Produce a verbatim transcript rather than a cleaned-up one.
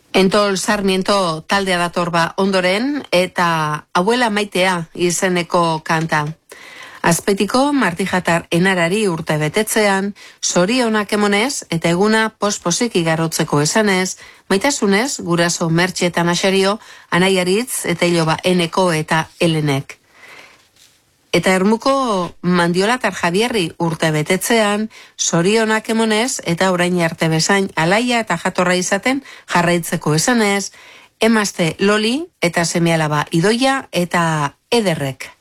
Entol Sarmiento taldea dator ba ondoren eta Abuela Maitea izeneko kanta. Azpetiko Martijatar enarari urte betetzean, zorionak emonez eta eguna posposik igarotzeko esanez, maitasunez guraso Mertxetan Axario, Anaiaritz eta Iloba Eneko eta Helenek. Eta Ermuko Mandiolatar Javierri urte betetzean, zorionak emonez eta orain arte bezain alaia eta jatorra izaten jarraitzeko esanez, emazte Loli eta seme alaba Idoia eta Ederrek.